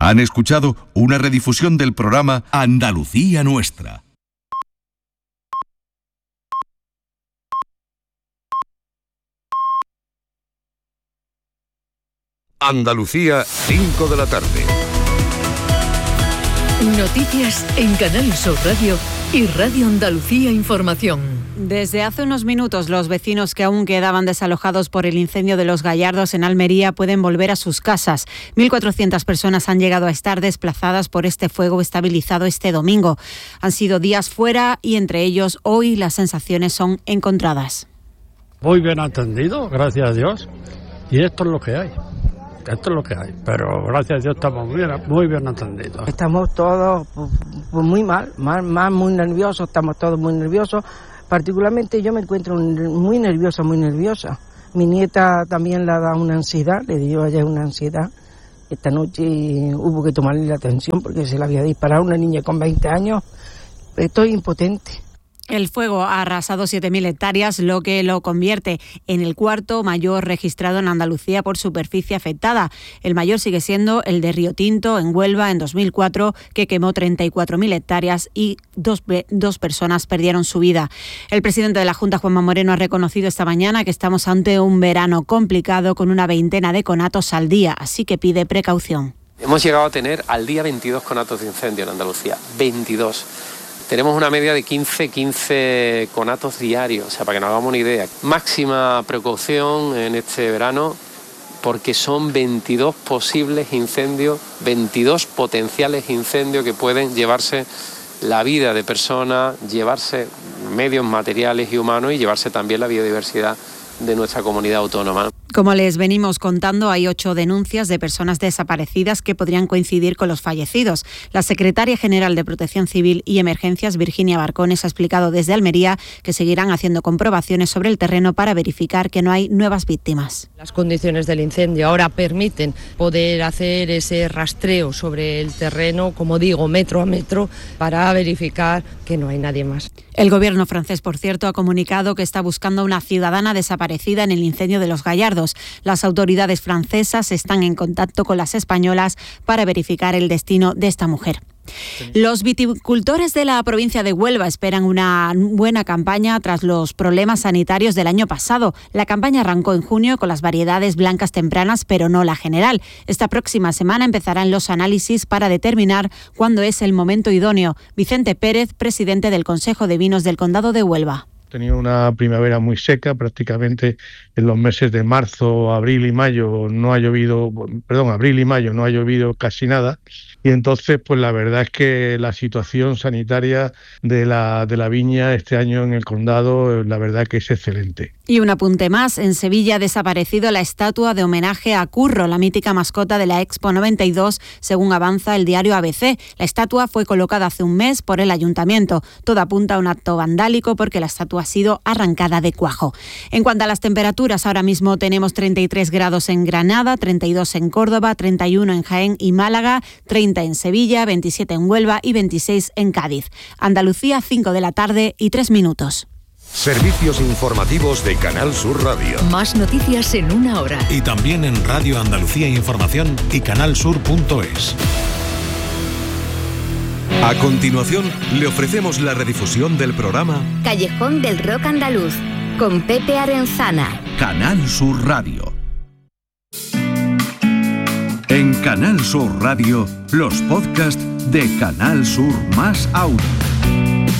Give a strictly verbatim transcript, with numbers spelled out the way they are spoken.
Han escuchado una redifusión del programa Andalucía Nuestra. Andalucía, cinco de la tarde. Noticias en Canal Sur Radio y Radio Andalucía Información. Desde hace unos minutos, los vecinos que aún quedaban desalojados por el incendio de Los Gallardos en Almería pueden volver a sus casas. mil cuatrocientas personas han llegado a estar desplazadas por este fuego estabilizado este domingo. Han sido días fuera y entre ellos hoy las sensaciones son encontradas. Muy bien atendido, gracias a Dios. Y esto es lo que hay. Esto es lo que hay, pero gracias a Dios estamos muy bien, muy bien atendidos. Estamos todos pues, muy mal, más, más muy nerviosos, estamos todos muy nerviosos. Particularmente yo me encuentro muy nerviosa, muy nerviosa. Mi nieta también le ha dado una ansiedad, le dio ayer una ansiedad. Esta noche hubo que tomarle la atención porque se le había disparado una niña con veinte años. Estoy impotente. El fuego ha arrasado siete mil hectáreas, lo que lo convierte en el cuarto mayor registrado en Andalucía por superficie afectada. El mayor sigue siendo el de Río Tinto, en Huelva, en dos mil cuatro, que quemó treinta y cuatro mil hectáreas y dos, dos personas perdieron su vida. El presidente de la Junta, Juanma Moreno, ha reconocido esta mañana que estamos ante un verano complicado con una veintena de conatos al día, así que pide precaución. Hemos llegado a tener al día veintidós conatos de incendio en Andalucía, veintidós. Tenemos una media de quince, quince conatos diarios, o sea, para que nos hagamos una idea. Máxima precaución en este verano porque son veintidós posibles incendios, veintidós potenciales incendios que pueden llevarse la vida de personas, llevarse medios materiales y humanos y llevarse también la biodiversidad de nuestra comunidad autónoma. Como les venimos contando, hay ocho denuncias de personas desaparecidas que podrían coincidir con los fallecidos. La secretaria general de Protección Civil y Emergencias, Virginia Barcones, ha explicado desde Almería que seguirán haciendo comprobaciones sobre el terreno para verificar que no hay nuevas víctimas. Las condiciones del incendio ahora permiten poder hacer ese rastreo sobre el terreno, como digo, metro a metro, para verificar que no hay nadie más. El gobierno francés, por cierto, ha comunicado que está buscando a una ciudadana desaparecida en el incendio de Los Gallardos. Las autoridades francesas están en contacto con las españolas para verificar el destino de esta mujer. Los viticultores de la provincia de Huelva esperan una buena campaña tras los problemas sanitarios del año pasado. La campaña arrancó en junio con las variedades blancas tempranas, pero no la general. Esta próxima semana empezarán los análisis para determinar cuándo es el momento idóneo. Vicente Pérez, presidente del Consejo de Vinos del Condado de Huelva. Tenido una primavera muy seca, prácticamente en los meses de marzo, abril y mayo no ha llovido, perdón, abril y mayo no ha llovido casi nada, y entonces pues la verdad es que la situación sanitaria de la de la viña este año en el condado, la verdad que es excelente. Y un apunte más, en Sevilla ha desaparecido la estatua de homenaje a Curro, la mítica mascota de la Expo noventa y dos, según avanza el diario A B C. La estatua fue colocada hace un mes por el ayuntamiento. Todo apunta a un acto vandálico porque la estatua ha sido arrancada de cuajo. En cuanto a las temperaturas, ahora mismo tenemos treinta y tres grados en Granada, treinta y dos en Córdoba, treinta y uno en Jaén y Málaga, treinta en Sevilla, veintisiete en Huelva y veintiséis en Cádiz. Andalucía, cinco de la tarde y tres minutos. Servicios informativos de Canal Sur Radio. Más noticias en una hora. Y también en Radio Andalucía Información y canalsur punto es. A continuación, le ofrecemos la redifusión del programa Callejón del Rock Andaluz, con Pepe Arenzana. Canal Sur Radio. En Canal Sur Radio, los podcasts de Canal Sur más Audio.